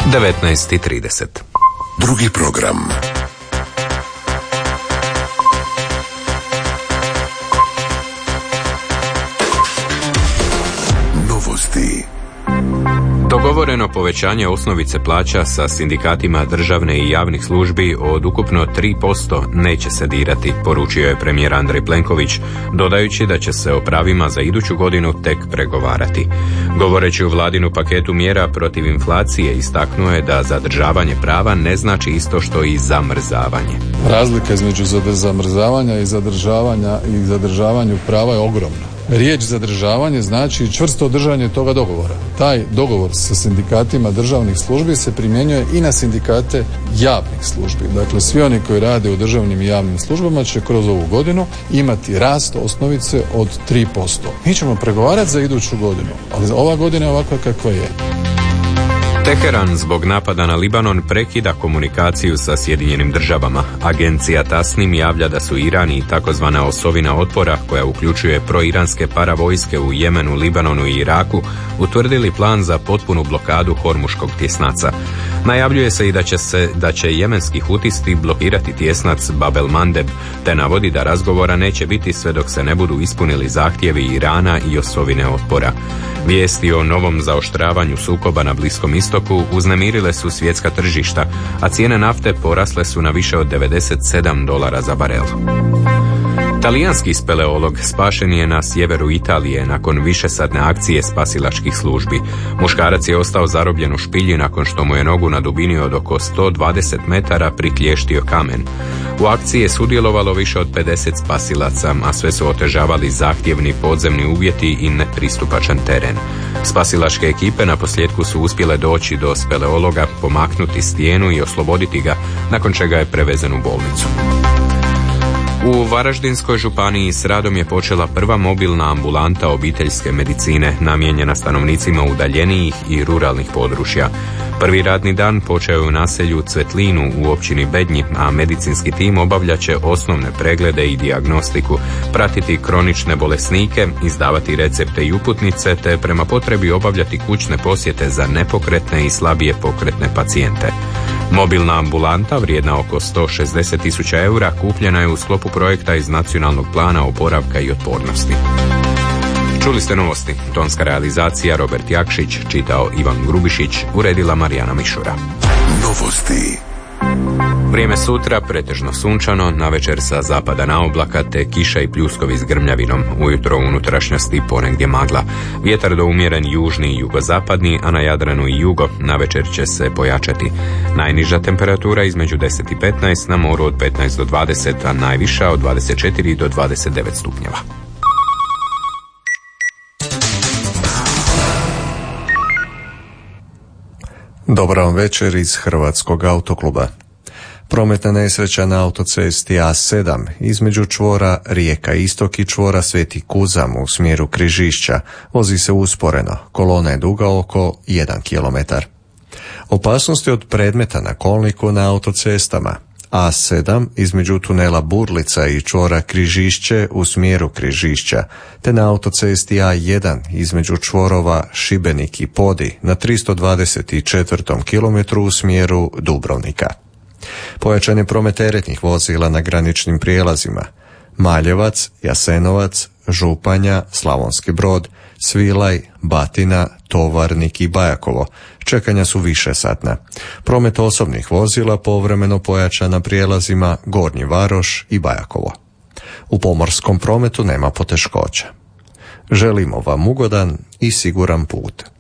19:30. Drugi program. Novosti. Dogovoreno povećanje osnovice plaća sa sindikatima državne i javnih službi od ukupno 3% neće se dirati, poručio je premijer Andrej Plenković, dodajući da će se o pravima za iduću godinu tek pregovarati. Govoreći u vladinu paketu mjera protiv inflacije, istaknuo je da zadržavanje prava ne znači isto što i zamrzavanje. Razlika između zamrzavanja i zadržavanju prava je ogromna. Riječ zadržavanje znači čvrsto držanje toga dogovora. Taj dogovor sa sindikatima državnih službi se primjenjuje i na sindikate javnih službi. Dakle, svi oni koji rade u državnim i javnim službama će kroz ovu godinu imati rast osnovice od 3%. Mi ćemo pregovarati za iduću godinu, ali ova godina je ovakva kakva je. Teheran zbog napada na Libanon prekida komunikaciju sa Sjedinjenim državama. Agencija Tasnim javlja da su Iran i takozvana osovina otpora, koja uključuje proiranske paravojske u Jemenu, Libanonu i Iraku, utvrdili plan za potpunu blokadu Hormuškog tjesnaca. Najavljuje se i da će jemenski hutisti blokirati tjesnac Bab el Mandeb, te navodi da razgovora neće biti sve dok se ne budu ispunili zahtjevi Irana i osovine otpora. Vijesti o novom zaoštravanju sukoba na Bliskom istoku uznemirile su svjetska tržišta, a cijene nafte porasle su na više od $97 za barel. Talijanski speleolog spašen je na sjeveru Italije nakon višesatne akcije spasilačkih službi. Muškarac je ostao zarobljen u špilji nakon što mu je nogu na dubini od oko 120 metara priklještio kamen. U akciji je sudjelovalo više od 50 spasilaca, a sve su otežavali zahtjevni podzemni uvjeti i nepristupačan teren. Spasilačke ekipe naposljetku su uspjele doći do speleologa, pomaknuti stijenu i osloboditi ga, nakon čega je prevezen u bolnicu. U Varaždinskoj županiji s radom je počela prva mobilna ambulanta obiteljske medicine namijenjena stanovnicima udaljenijih i ruralnih područja. Prvi radni dan počeo je u naselju Cvetlinu u općini Bednji, a medicinski tim obavljaće osnovne preglede i dijagnostiku, pratiti kronične bolesnike, izdavati recepte i uputnice, te prema potrebi obavljati kućne posjete za nepokretne i slabije pokretne pacijente. Mobilna ambulanta, vrijedna oko 160.000 eura, kupljena je u sklopu projekta iz Nacionalnog plana oporavka i otpornosti. Čuli ste novosti. Tonska realizacija Robert Jakšić, čitao Ivan Grubišić, uredila Marijana Mišura. Novosti. Vrijeme sutra pretežno sunčano, navečer sa zapada na oblaka te kiša i pljuskovi s grmljavinom. Ujutro u unutrašnjosti ponegdje magla. Vjetar do umjeren južni i jugozapadni, a na Jadranu i jugo navečer će se pojačati. Najniža temperatura između 10 i 15, na moru od 15 do 20, a najviša od 24 do 29 stupnjeva. Dobar vam večer iz Hrvatskog autokluba. Prometna nesreća na autocesti A7 između čvora Rijeka Istok i čvora Sveti Kuzam u smjeru Križišća vozi se usporeno, kolona je duga oko 1 km. Opasnosti od predmeta na kolniku na autocestama. A7 između tunela Burlica i čvora Križišće u smjeru Križišća, te na autocesti A1 između čvorova Šibenik i Podi na 324. kilometru u smjeru Dubrovnika. Pojačan je promet teretnih vozila na graničnim prijelazima. Maljevac, Jasenovac, Županja, Slavonski Brod, Svilaj, Batina, Tovarnik i Bajakovo. Čekanja su višesatna. Promet osobnih vozila povremeno pojačan na prijelazima Gornji Varoš i Bajakovo. U pomorskom prometu nema poteškoća. Želimo vam ugodan i siguran put.